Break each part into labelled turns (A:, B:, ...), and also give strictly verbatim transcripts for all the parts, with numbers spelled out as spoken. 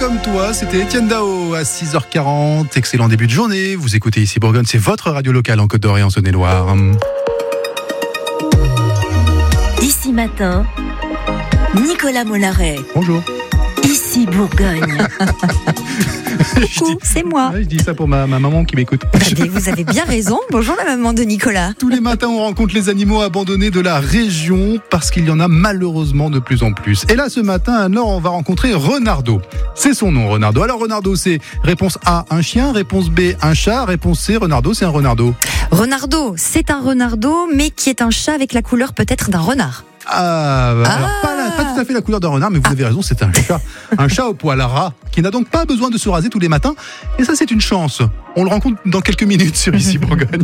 A: comme toi, c'était Étienne Dao à six heures quarante. Excellent début de journée. Vous écoutez ici Bourgogne, c'est votre radio locale en Côte d'Or et en Saône-et-Loire.
B: Ici matin, Nicolas Mollaret.
A: Bonjour.
B: Ici Bourgogne. Coucou, c'est moi.
A: Ouais, je dis ça pour ma, ma maman qui m'écoute.
B: Mais vous avez bien raison. Bonjour la maman de Nicolas.
A: Tous les matins, on rencontre les animaux abandonnés de la région parce qu'il y en a malheureusement de plus en plus. Et là, ce matin, alors, on va rencontrer Renardo. C'est son nom, Renardo. Alors, Renardo, c'est réponse A, un chien. Réponse B, un chat. Réponse C, Renardo, c'est un renardo.
B: Renardo, c'est un renardo, mais qui est un chat avec la couleur peut-être d'un renard.
A: Ah, bah,
B: Ah.
A: alors pas, la- pas tout à fait la couleur d'un renard, mais vous avez raison, c'est un chat. Un chat au poil ras, qui n'a donc pas besoin de se raser tous les matins. Et ça, c'est une chance. On le rencontre dans quelques minutes sur Ici Bourgogne.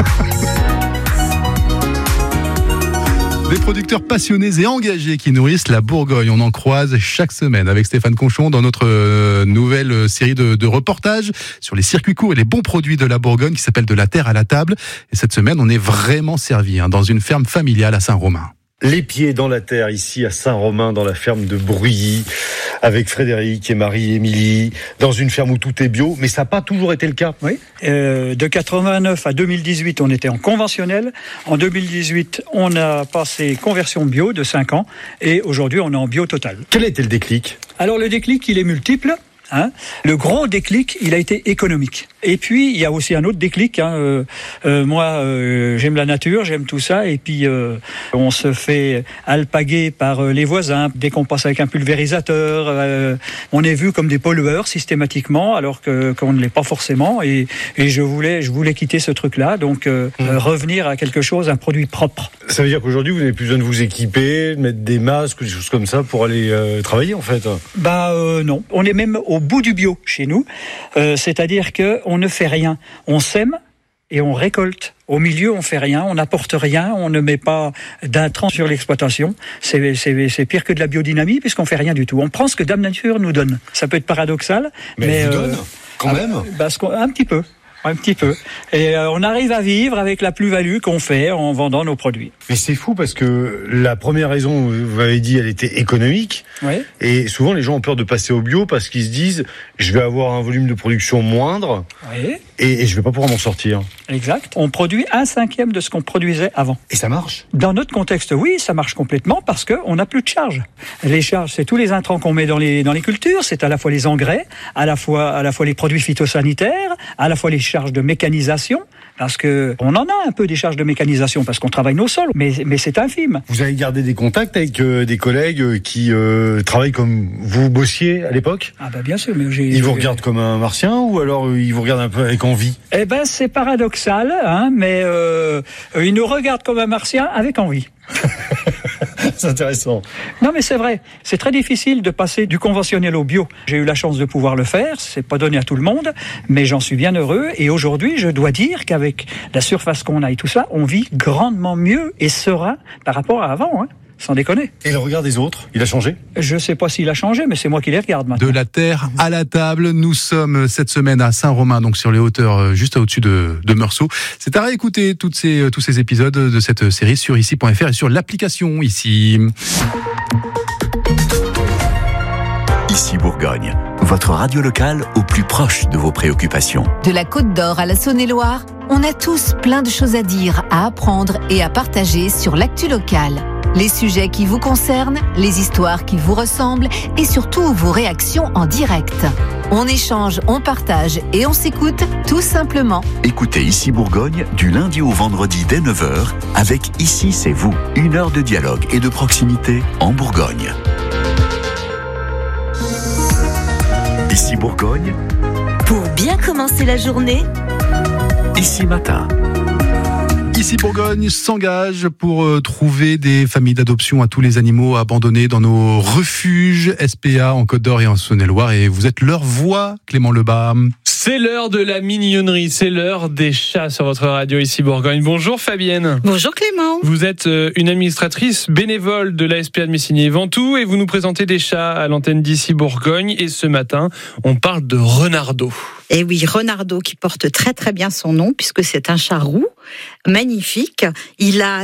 A: Des producteurs passionnés et engagés qui nourrissent la Bourgogne. On en croise chaque semaine avec Stéphane Conchon dans notre euh, nouvelle série de, de reportages sur les circuits courts et les bons produits de la Bourgogne qui s'appelle De la terre à la table. Et cette semaine, on est vraiment servi hein, dans une ferme familiale à Saint-Romain.
C: Les pieds dans la terre, ici à Saint-Romain, dans la ferme de Bruyy, avec Frédéric et Marie-Émilie, dans une ferme où tout est bio, mais ça n'a pas toujours été le cas.
D: Oui, euh, de quatre-vingt-neuf à deux mille dix-huit, on était en conventionnel. En deux mille dix-huit, on a passé conversion bio de cinq ans, et aujourd'hui, on est en bio total.
C: Quel a été le déclic ?
D: Alors, le déclic, il est multiple. Hein. Le gros déclic, il a été économique. Et puis, il y a aussi un autre déclic. Hein. Euh, euh, moi, euh, j'aime la nature, j'aime tout ça. Et puis, euh, on se fait alpaguer par euh, les voisins. Dès qu'on passe avec un pulvérisateur, euh, on est vu comme des pollueurs systématiquement, alors que, qu'on ne l'est pas forcément. Et, et je voulais, je voulais quitter ce truc-là. Donc, euh, mmh. euh, revenir à quelque chose, un produit propre.
C: Ça veut dire qu'aujourd'hui, vous n'avez plus besoin de vous équiper, de mettre des masques, des choses comme ça pour aller euh, travailler, en fait.
D: Bah euh, non. On est même au bout du bio chez nous, euh, c'est-à-dire que on ne fait rien, on sème et on récolte. Au milieu, on fait rien, on n'apporte rien, on ne met pas d'intrants sur l'exploitation. C'est, c'est, c'est pire que de la biodynamie puisqu'on fait rien du tout. On prend ce que Dame Nature nous donne. Ça peut être paradoxal,
C: mais,
D: mais
C: elle vous
D: euh,
C: donne quand
D: ah,
C: même.
D: Bah, un petit peu. Un petit peu. Et euh, on arrive à vivre avec la plus-value qu'on fait en vendant nos produits.
C: Mais c'est fou parce que la première raison, vous m'avez dit, elle était économique.
D: Oui.
C: Et souvent, les gens ont peur de passer au bio parce qu'ils se disent, je vais avoir un volume de production moindre.
D: Oui.
C: Et, et je vais pas pouvoir m'en sortir.
D: Exact. On produit un cinquième de ce qu'on produisait avant.
C: Et ça marche ?
D: Dans notre contexte, oui, ça marche complètement parce qu'on n'a plus de charges. Les charges, c'est tous les intrants qu'on met dans les, dans les cultures, c'est à la fois les engrais, à la fois, à la fois les produits phytosanitaires, à la fois les charges de mécanisation, parce que on en a un peu des charges de mécanisation parce qu'on travaille nos sols, mais, mais c'est infime.
C: Vous avez gardé des contacts avec euh, des collègues euh, qui euh, travaillent comme vous bossiez à l'époque ?
D: Ah bah bien sûr, mais j'ai...
C: Ils vous regardent comme un martien ou alors euh, ils vous regardent un peu avec envie ?
D: Eh ben c'est paradoxal, hein, mais euh, ils nous regardent comme un martien avec envie.
C: C'est intéressant.
D: Non mais c'est vrai, c'est très difficile de passer du conventionnel au bio. J'ai eu la chance de pouvoir le faire, c'est pas donné à tout le monde, mais j'en suis bien heureux et aujourd'hui je dois dire qu'avec la surface qu'on a et tout ça, on vit grandement mieux et serein par rapport à avant, hein. Sans déconner.
C: Et le regard des autres, il a changé ?
D: Je sais pas s'il a changé, mais c'est moi qui les regarde maintenant.
A: De la terre à la table, nous sommes cette semaine à Saint-Romain, donc sur les hauteurs juste au-dessus de, de Meursault. C'est à réécouter toutes ces, tous ces épisodes de cette série sur ici point f r et sur l'application Ici.
E: Ici Bourgogne, votre radio locale au plus proche de vos préoccupations.
F: De la Côte d'Or à la Saône-et-Loire, on a tous plein de choses à dire, à apprendre et à partager sur l'actu locale. Les sujets qui vous concernent, les histoires qui vous ressemblent et surtout vos réactions en direct. On échange, on partage et on s'écoute tout simplement.
E: Écoutez Ici Bourgogne du lundi au vendredi dès neuf heures avec Ici c'est vous. Une heure de dialogue et de proximité en Bourgogne. Ici Bourgogne.
B: Pour bien commencer la journée,
E: Ici matin.
A: Ici Bourgogne s'engage pour euh, trouver des familles d'adoption à tous les animaux abandonnés dans nos refuges S P A en Côte d'Or et en Saône-et-Loire. Et vous êtes leur voix, Clément Lebas.
G: C'est l'heure de la mignonnerie, c'est l'heure des chats sur votre radio Ici Bourgogne. Bonjour Fabienne.
H: Bonjour Clément.
G: Vous êtes une administratrice bénévole de l'A S P A de Messigny-Ventoux et vous nous présentez des chats à l'antenne d'Ici Bourgogne. Et ce matin, on parle de Renardo.
H: Et oui, Renardo qui porte très très bien son nom puisque c'est un chat roux, magnifique. Il a